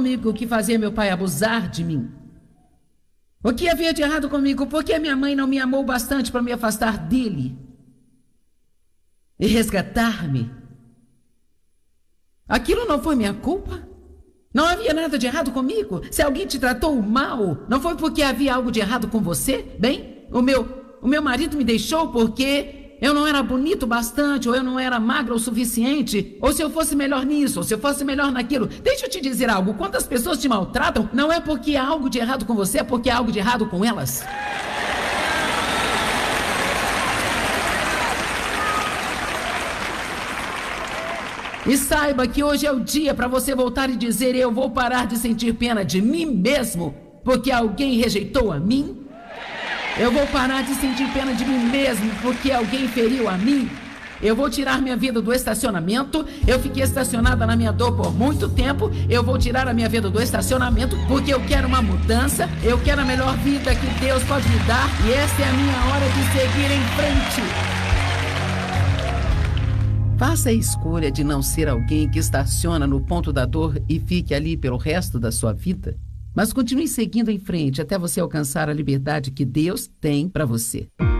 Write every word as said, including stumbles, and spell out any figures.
comigo que fazia meu pai abusar de mim? O que havia de errado comigo? Por que minha mãe não me amou bastante para me afastar dele e resgatar-me? Aquilo não foi minha culpa? Não havia nada de errado comigo? Se alguém te tratou mal, não foi porque havia algo de errado com você? Bem, o meu, o meu marido me deixou porque eu não era bonito bastante, ou eu não era magro o suficiente, ou se eu fosse melhor nisso, ou se eu fosse melhor naquilo. Deixa eu te dizer algo, quantas pessoas te maltratam, não é porque há algo de errado com você, é porque há algo de errado com elas. E saiba que hoje é o dia para você voltar e dizer: eu vou parar de sentir pena de mim mesmo, porque alguém rejeitou a mim. Eu vou parar de sentir pena de mim mesmo, porque alguém feriu a mim. Eu vou tirar minha vida do estacionamento. Eu fiquei estacionada na minha dor por muito tempo. Eu vou tirar a minha vida do estacionamento, porque eu quero uma mudança. Eu quero a melhor vida que Deus pode me dar. E essa é a minha hora de seguir em frente. Faça a escolha de não ser alguém que estaciona no ponto da dor e fique ali pelo resto da sua vida, mas continue seguindo em frente até você alcançar a liberdade que Deus tem para você.